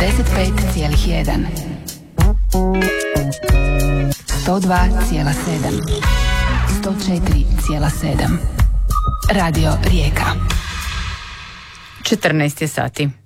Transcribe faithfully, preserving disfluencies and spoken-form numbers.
deset pet zarez jedan, sto dva zarez sedam, sto četiri zarez sedam. Radio Rijeka. četrnaest je sati.